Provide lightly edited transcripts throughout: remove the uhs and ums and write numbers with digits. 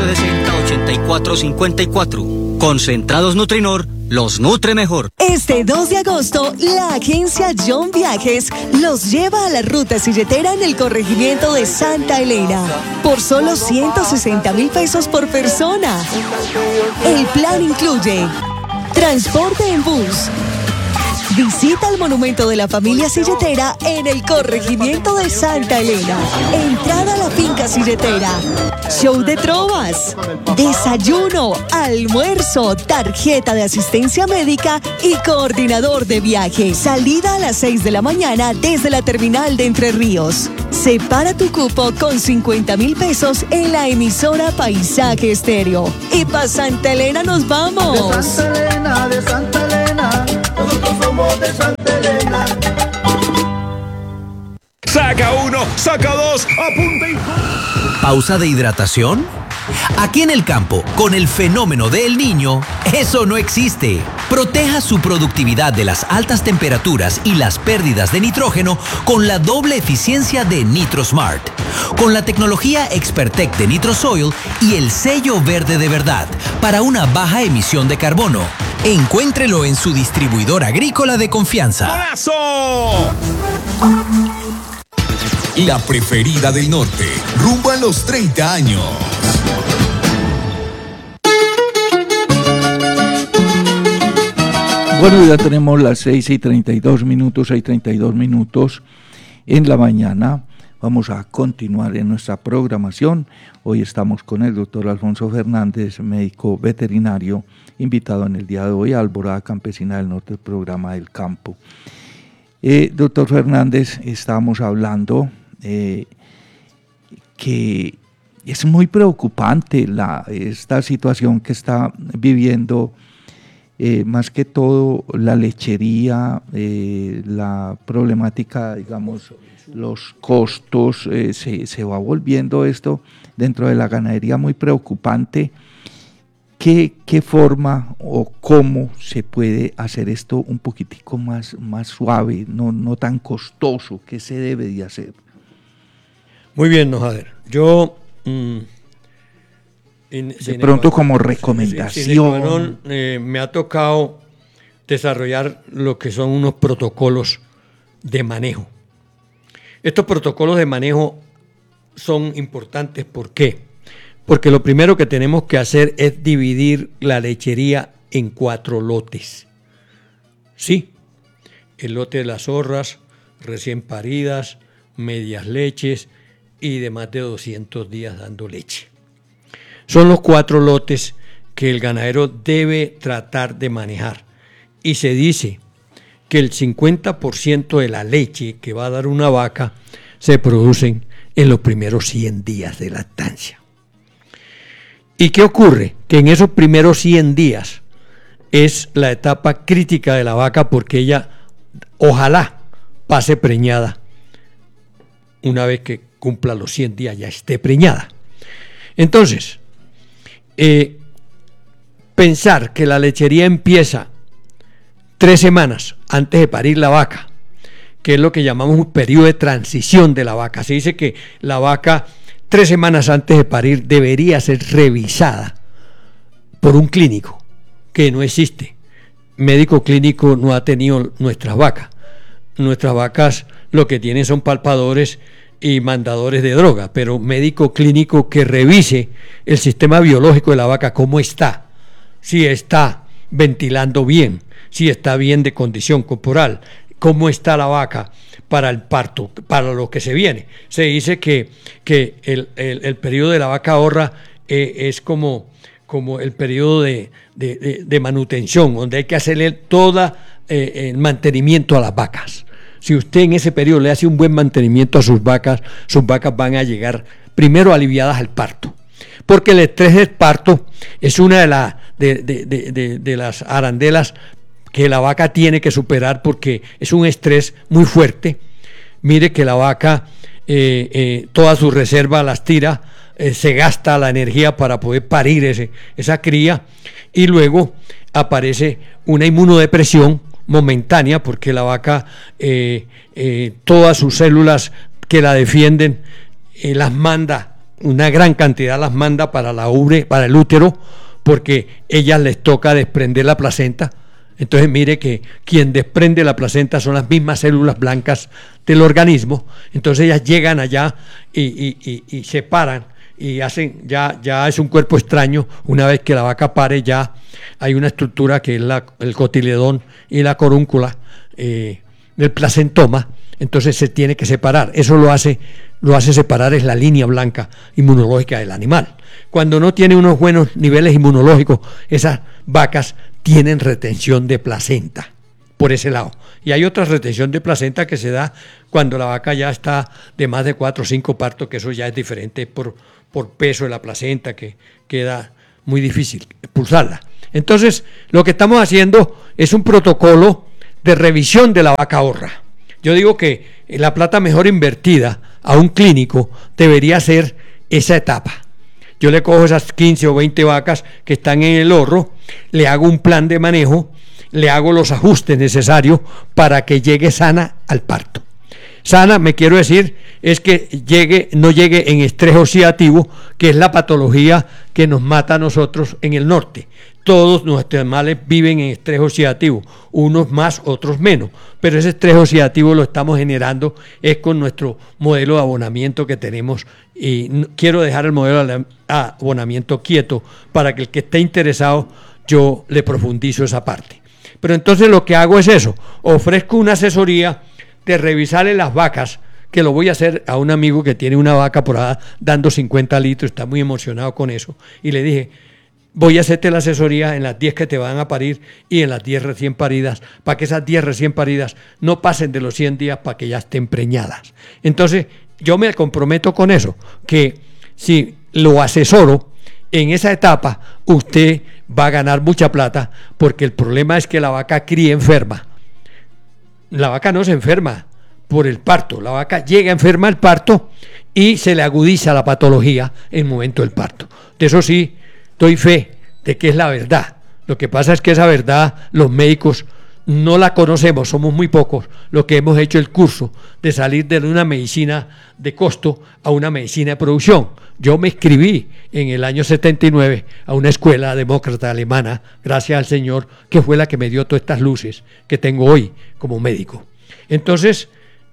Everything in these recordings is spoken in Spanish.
608454. Concentrados Nutrinor los nutre mejor. Este 2 de agosto, la agencia John Viajes los lleva a la ruta silletera en el corregimiento de Santa Elena por solo 160,000 pesos por persona. El plan incluye transporte en bus, visita al monumento de la familia silletera en el corregimiento de Santa Elena, entrada a la finca silletera, show de trovas, desayuno, almuerzo, tarjeta de asistencia médica y coordinador de viaje. Salida a las 6 de la mañana desde la terminal de Entre Ríos. Separa tu cupo con 50,000 pesos en la emisora Paisaje Estéreo. Y pa' Santa Elena nos vamos. De Santa Elena, nosotros somos de Santa Elena. Saca uno, saca dos, apunta y... ¿Pausa de hidratación? Aquí en el campo, con el fenómeno de El Niño, eso no existe. Proteja su productividad de las altas temperaturas y las pérdidas de nitrógeno con la doble eficiencia de NitroSmart. Con la tecnología Expertec de NitroSoil y el sello verde de verdad para una baja emisión de carbono. Encuéntrelo en su distribuidor agrícola de confianza. ¡Golazo! La preferida del norte, rumbo a los 30 años. Bueno, ya tenemos las 6:32 minutos en la mañana. Vamos a continuar en nuestra programación. Hoy estamos con el doctor Alfonso Fernández, médico veterinario, invitado en el día de hoy a Alborada Campesina del Norte, el programa del campo. Doctor Fernández, estábamos hablando que es muy preocupante esta situación que está viviendo, más que todo la lechería, la problemática, digamos, los costos, se va volviendo esto dentro de la ganadería muy preocupante. ¿Qué forma o cómo se puede hacer esto un poquitico más suave, no tan costoso? ¿Qué se debe de hacer? Muy bien, Nojader. Yo... de pronto como recomendación. Me ha tocado desarrollar lo que son unos protocolos de manejo. Estos protocolos de manejo son importantes. ¿Por qué? Porque lo primero que tenemos que hacer es dividir la lechería en 4 lotes. Sí, el lote de las zorras, recién paridas, medias leches y de más de 200 días dando leche. Son los 4 lotes que el ganadero debe tratar de manejar. Y se dice que el 50% de la leche que va a dar una vaca se producen en los primeros 100 días de lactancia. ¿Y qué ocurre? Que en esos primeros 100 días es la etapa crítica de la vaca, porque ella ojalá pase preñada. Una vez que cumpla los 100 días ya esté preñada. Entonces, pensar que la lechería empieza 3 semanas antes de parir la vaca, que es lo que llamamos un periodo de transición de la vaca. Se dice que la vaca 3 semanas antes de parir debería ser revisada por un clínico, que no existe. Médico clínico no ha tenido nuestras vacas. Nuestras vacas lo que tienen son palpadores y mandadores de droga, pero médico clínico que revise el sistema biológico de la vaca, cómo está, si está ventilando bien, si está bien de condición corporal, cómo está la vaca para el parto, para lo que se viene. Se dice que el periodo de la vaca ahorra es como el periodo de manutención, donde hay que hacerle todo el mantenimiento a las vacas. Si usted en ese periodo le hace un buen mantenimiento a sus vacas van a llegar primero aliviadas al parto. Porque el estrés del parto es una de las arandelas que la vaca tiene que superar, porque es un estrés muy fuerte. Mire que la vaca toda su reserva las tira, se gasta la energía para poder parir esa cría, y luego aparece una inmunodepresión momentánea, porque la vaca todas sus células que la defienden las manda una gran cantidad las manda para la ubre, para el útero, porque ellas les toca desprender la placenta. Entonces mire que quien desprende la placenta son las mismas células blancas del organismo. Entonces ellas llegan allá y se paran y hacen, ya es un cuerpo extraño. Una vez que la vaca pare, ya hay una estructura que es el cotiledón y la corúncula del placentoma. Entonces se tiene que separar. Eso lo hace separar es la línea blanca inmunológica del animal. Cuando no tiene unos buenos niveles inmunológicos, esas vacas tienen retención de placenta por ese lado. Y hay otra retención de placenta que se da cuando la vaca ya está de más de 4 o 5 partos, que eso ya es diferente por peso de la placenta, que queda muy difícil expulsarla. Entonces, lo que estamos haciendo es un protocolo de revisión de la vaca horra. Yo digo que la plata mejor invertida a un clínico debería ser esa etapa. Yo le cojo esas 15 o 20 vacas que están en el horro, le hago un plan de manejo, le hago los ajustes necesarios para que llegue sana al parto. Sana, me quiero decir, es que no llegue en estrés oxidativo, que es la patología que nos mata a nosotros en el norte. Todos nuestros animales viven en estrés oxidativo, unos más, otros menos, pero ese estrés oxidativo lo estamos generando es con nuestro modelo de abonamiento que tenemos, y quiero dejar el modelo de abonamiento quieto para que el que esté interesado yo le profundizo esa parte. Pero entonces lo que hago es eso, ofrezco una asesoría de revisarle las vacas, que lo voy a hacer a un amigo que tiene una vaca por ahí dando 50 litros, está muy emocionado con eso, y le dije, voy a hacerte la asesoría en las 10 que te van a parir y en las 10 recién paridas, para que esas 10 recién paridas no pasen de los 100 días para que ya estén preñadas. Entonces, yo me comprometo con eso, que si lo asesoro en esa etapa, usted va a ganar mucha plata, porque el problema es que la vaca cría enferma. La vaca no se enferma por el parto, la vaca llega enferma al parto y se le agudiza la patología en el momento del parto. De eso sí, doy fe de que es la verdad. Lo que pasa es que esa verdad los médicos no la conocemos, somos muy pocos los que hemos hecho el curso de salir de una medicina de costo a una medicina de producción. Yo me inscribí en el año 79 a una escuela demócrata alemana, gracias al Señor, que fue la que me dio todas estas luces que tengo hoy como médico. Entonces,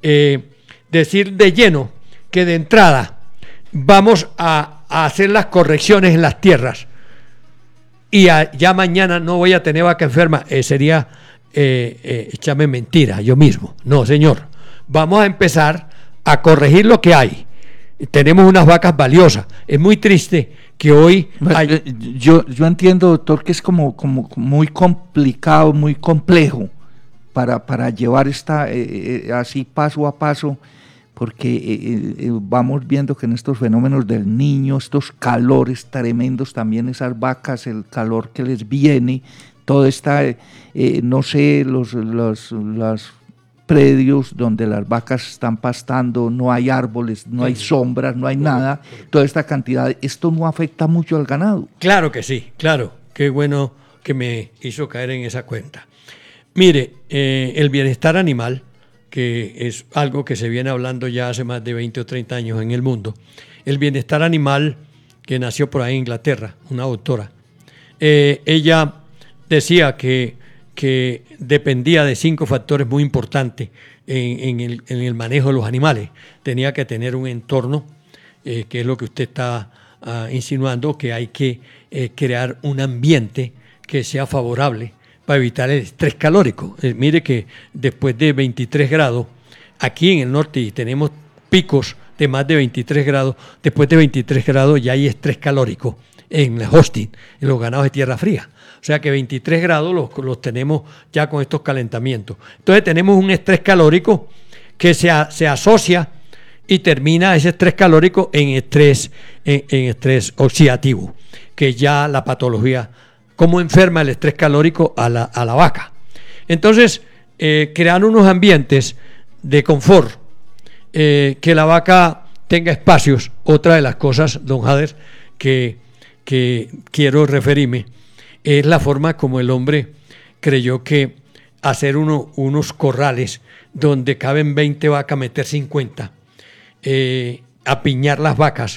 decir de lleno que de entrada vamos a hacer las correcciones en las tierras y ya mañana no voy a tener vaca enferma, sería echarme mentira yo mismo. No, señor, vamos a empezar a corregir lo que hay. Tenemos unas vacas valiosas. Es muy triste que hoy yo entiendo, doctor, que es como muy complicado, muy complejo para llevar así paso a paso, porque vamos viendo que en estos fenómenos del niño, estos calores tremendos, también esas vacas, el calor que les viene, todo está, no sé, los predios donde las vacas están pastando, no hay árboles, no hay sombras, no hay nada, toda esta cantidad, esto no afecta mucho al ganado. Claro que sí, claro, qué bueno que me hizo caer en esa cuenta. Mire, el bienestar animal, que es algo que se viene hablando ya hace más de 20 o 30 años en el mundo, el bienestar animal que nació por ahí en Inglaterra, una doctora, ella decía que dependía de 5 factores muy importantes en el manejo de los animales. Tenía que tener un entorno, que es lo que usted está insinuando, que hay que crear un ambiente que sea favorable para evitar el estrés calórico. Mire que después de 23 grados, aquí en el norte, y tenemos picos de más de 23 grados, después de 23 grados ya hay estrés calórico en el hosting, en los ganados de tierra fría. O sea que 23 grados los tenemos ya con estos calentamientos. Entonces tenemos un estrés calórico que se asocia y termina ese estrés calórico en estrés oxidativo, que ya la patología, cómo enferma el estrés calórico a la vaca. Entonces, crear unos ambientes de confort, que la vaca tenga espacios. Otra de las cosas, don Jader, que quiero referirme, es la forma como el hombre creyó que hacer unos corrales donde caben 20 vacas, meter 50, apiñar las vacas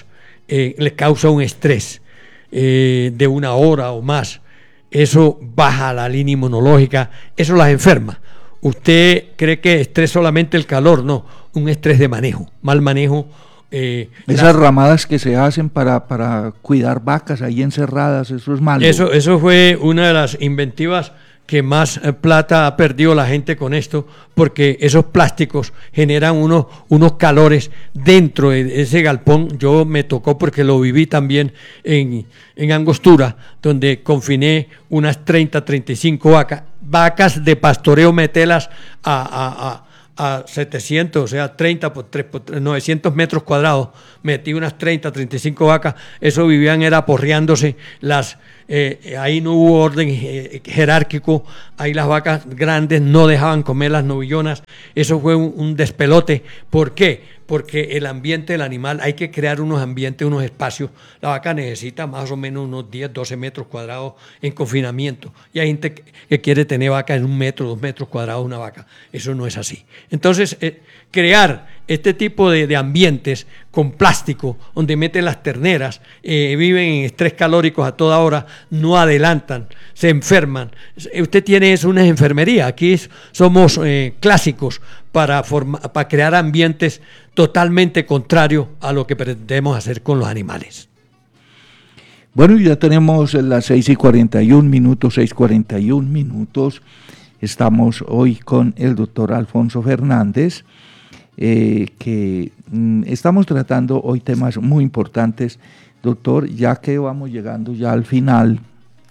le causa un estrés de 1 hora o más, eso baja la línea inmunológica, eso las enferma. ¿Usted cree que estrés solamente el calor? No, un estrés de manejo, mal manejo. Esas ramadas que se hacen para cuidar vacas ahí encerradas, eso es malo. Eso fue una de las inventivas que más plata ha perdido la gente con esto, porque esos plásticos generan unos calores dentro de ese galpón. Yo me tocó porque lo viví también en Angostura, donde confiné unas 35 vacas de pastoreo, metelas a 700, o sea, 30 por 3 por 900 metros cuadrados, metí unas 35 vacas, eso vivían era aporreándose, ahí no hubo orden jerárquico, ahí las vacas grandes no dejaban comer las novillonas, eso fue un despelote. ¿Por qué? Porque el ambiente del animal, hay que crear unos ambientes, unos espacios. La vaca necesita más o menos unos 10, 12 metros cuadrados en confinamiento. Y hay gente que quiere tener vaca en 1 metro, 2 metros cuadrados una vaca. Eso no es así. Entonces, crear este tipo de ambientes con plástico, donde meten las terneras, viven en estrés calóricos a toda hora, no adelantan, se enferman. Usted tiene eso, una enfermería. Aquí somos clásicos para crear ambientes totalmente contrarios a lo que pretendemos hacer con los animales. Bueno, ya tenemos las 6:41 minutos, 6:41 minutos. Estamos hoy con el doctor Alfonso Fernández, que estamos tratando hoy temas muy importantes. Doctor, ya que vamos llegando ya al final,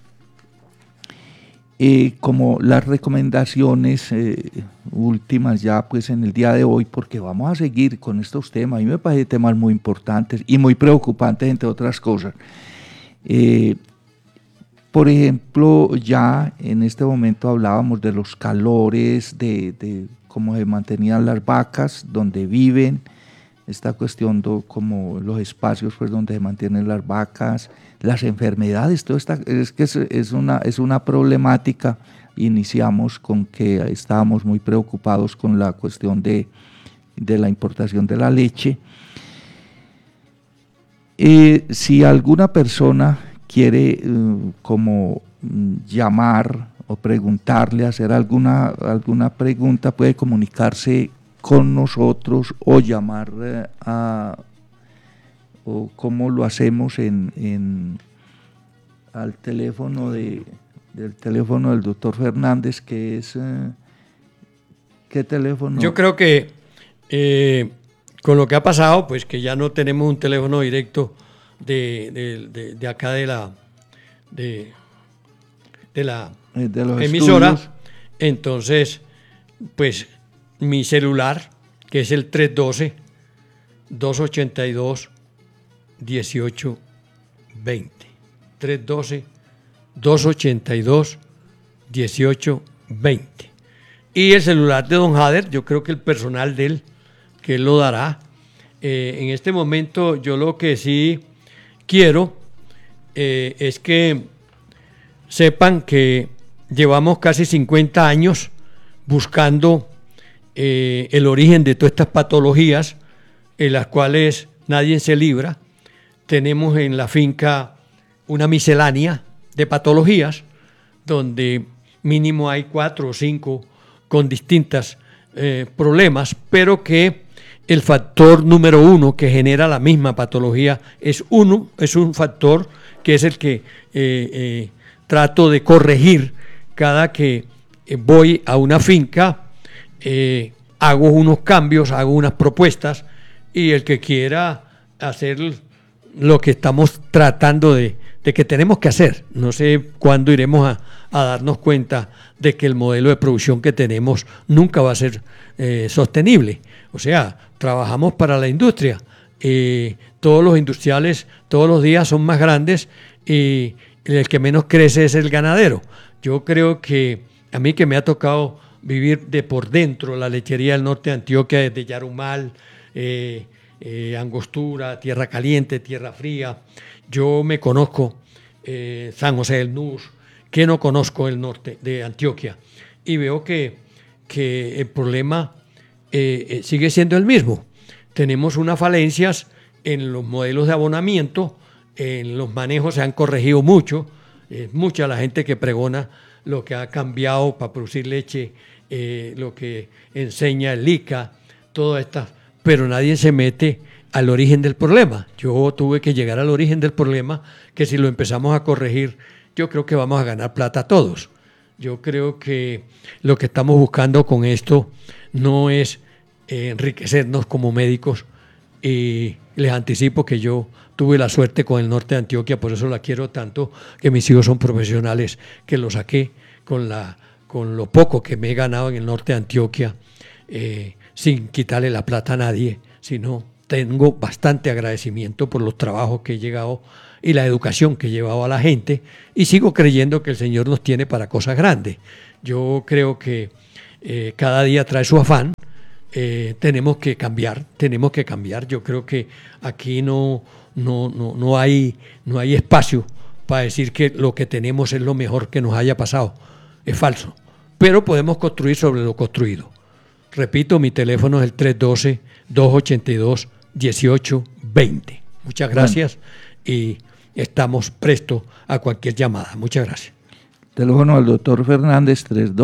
como las recomendaciones últimas ya pues en el día de hoy, porque vamos a seguir con estos temas. A mí me parecen temas muy importantes y muy preocupantes, entre otras cosas. Por ejemplo, ya en este momento hablábamos de los calores, de cómo se mantenían las vacas, donde viven, esta cuestión como los espacios pues, donde se mantienen las vacas, las enfermedades, todo es una problemática. Iniciamos con que estábamos muy preocupados con la cuestión de la importación de la leche. Si alguna persona quiere como llamar o preguntarle, hacer alguna pregunta, puede comunicarse con nosotros o llamar o cómo lo hacemos al teléfono del doctor Fernández, que es ¿qué teléfono? Yo creo que con lo que ha pasado, pues que ya no tenemos un teléfono directo de acá de la emisora, estudios. Entonces pues mi celular, que es el 312-282-1820, 312-282-1820, y el celular de don Jader, yo creo que el personal de él, que él lo dará. En este momento yo lo que sí quiero es que sepan que llevamos casi 50 años buscando el origen de todas estas patologías en las cuales nadie se libra. Tenemos en la finca una miscelánea de patologías donde mínimo hay 4 o 5 con distintos problemas, pero que el factor número 1 que genera la misma patología es un factor que es el que trato de corregir cada que voy a una finca. Hago unos cambios, hago unas propuestas, y el que quiera hacer lo que estamos tratando de que tenemos que hacer, no sé cuándo iremos a darnos cuenta de que el modelo de producción que tenemos nunca va a ser sostenible. O sea, trabajamos para la industria, todos los industriales todos los días son más grandes y el que menos crece es el ganadero. Yo creo que a mí, que me ha tocado vivir de por dentro la lechería del norte de Antioquia, desde Yarumal, Angostura, Tierra Caliente, Tierra Fría, yo me conozco San José del Nus, que no conozco el norte de Antioquia, y veo que el problema sigue siendo el mismo. Tenemos unas falencias en los modelos de abonamiento, en los manejos se han corregido mucho. Mucha la gente que pregona lo que ha cambiado para producir leche, lo que enseña el ICA, todas estas, pero nadie se mete al origen del problema. Yo tuve que llegar al origen del problema, que si lo empezamos a corregir, yo creo que vamos a ganar plata todos. Yo creo que lo que estamos buscando con esto no es enriquecernos como médicos, y les anticipo que yo tuve la suerte con el norte de Antioquia, por eso la quiero tanto, que mis hijos son profesionales, que lo saqué con lo poco que me he ganado en el norte de Antioquia, sin quitarle la plata a nadie, sino tengo bastante agradecimiento por los trabajos que he llegado y la educación que he llevado a la gente, y sigo creyendo que el Señor nos tiene para cosas grandes. Yo creo que cada día trae su afán. Tenemos que cambiar. Yo creo que aquí no hay espacio para decir que lo que tenemos es lo mejor que nos haya pasado. Es falso. Pero podemos construir sobre lo construido. Repito, mi teléfono es el 312-282-1820. Muchas gracias y estamos prestos a cualquier llamada. Muchas gracias. Teléfono al doctor Fernández,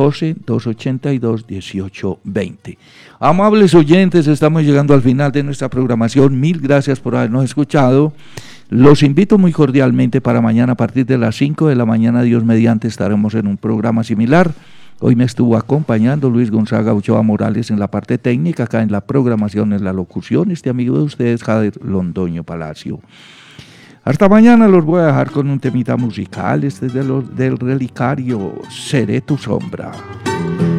312-282-1820. Amables oyentes, estamos llegando al final de nuestra programación. Mil gracias por habernos escuchado. Los invito muy cordialmente para mañana a partir de las 5 de la mañana, Dios mediante, estaremos en un programa similar. Hoy me estuvo acompañando Luis Gonzaga Ochoa Morales en la parte técnica, acá en la programación, en la locución, este amigo de ustedes, Jader Londoño Palacio. Hasta mañana, los voy a dejar con un temita musical, este es del Relicario, Seré tu sombra.